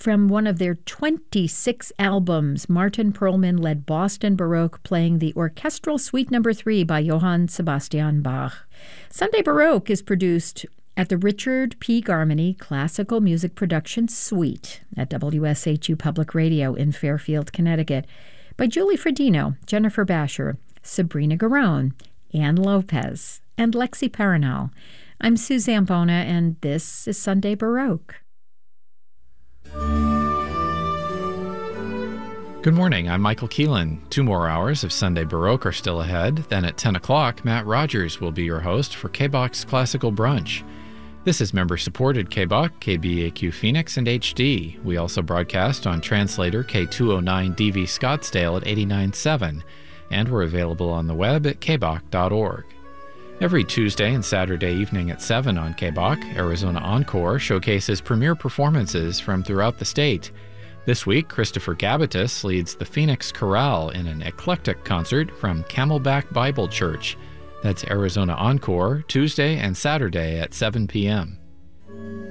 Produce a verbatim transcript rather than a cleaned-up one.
From one of their twenty-six albums, Martin Perlman led Boston Baroque playing the Orchestral Suite Number three by Johann Sebastian Bach. Sunday Baroque is produced at the Richard P. Garmany Classical Music Production Suite at W S H U Public Radio in Fairfield, Connecticut, by Julie Fredino, Jennifer Basher, Sabrina Garone, Ann Lopez, and Lexi Paranal. I'm Sue Zambona, and this is Sunday Baroque. Good morning, I'm Michael Keelan. Two more hours of Sunday Baroque are still ahead. Then at ten o'clock, Matt Rogers will be your host for K B O C's Classical Brunch. This is member-supported K B O C, K B A Q Phoenix, and H D. We also broadcast on translator K two oh nine D V Scottsdale at eighty-nine point seven, and we're available on the web at k b o c dot org. Every Tuesday and Saturday evening at seven on K B O C, Arizona Encore showcases premier performances from throughout the state. This week, Christopher Gabatis leads the Phoenix Chorale in an eclectic concert from Camelback Bible Church. That's Arizona Encore, Tuesday and Saturday at seven p.m.